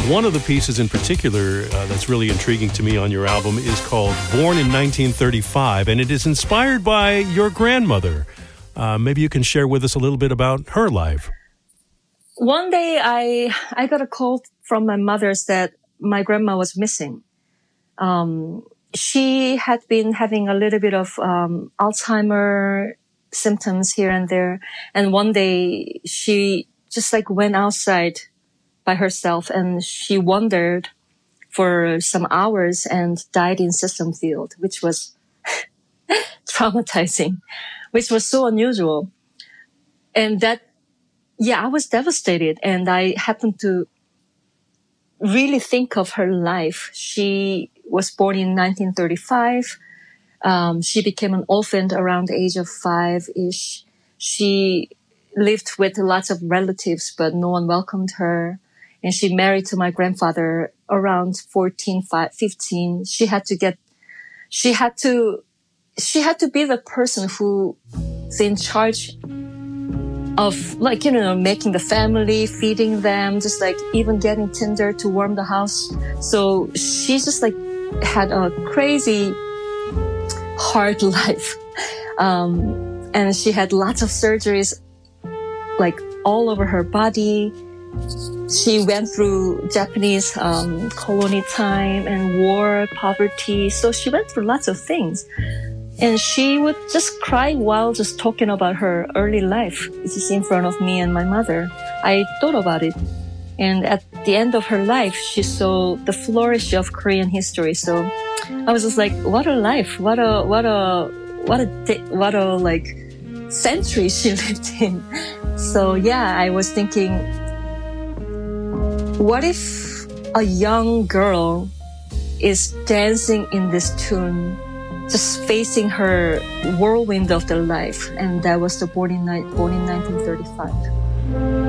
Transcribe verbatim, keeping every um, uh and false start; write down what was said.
one of the pieces in particular uh, that's really intriguing to me on your album is called Born in nineteen thirty-five, and it is inspired by your grandmother. Uh, maybe you can share with us a little bit about her life. One day I I got a call from my mother that my grandma was missing. Um, she had been having a little bit of um, Alzheimer symptoms here and there. And one day she just like went outside by herself and she wandered for some hours and died in System Field, which was traumatizing, which was so unusual. And that, yeah, I was devastated. And I happened to really think of her life. She was born in nineteen thirty-five. Um, she became an orphan around the age of five-ish. She lived with lots of relatives, but no one welcomed her. And she married to my grandfather around fourteen, fifteen. She had to get, she had to, she had to be the person who is in charge of, like, you know, making the family, feeding them, just like even getting tinder to warm the house. So she just like had a crazy hard life. Um, and she had lots of surgeries, like all over her body. She went through Japanese um, colony time and war, poverty. So she went through lots of things. And she would just cry while just talking about her early life. It's just in front of me and my mother. I thought about it. And at the end of her life, she saw the flourish of Korean history. So I was just like, what a life. What a, what a, what a, what a, like, century she lived in. So yeah, I was thinking, what if a young girl is dancing in this tune, just facing her whirlwind of the life? And that was the born in, born in nineteen thirty-five.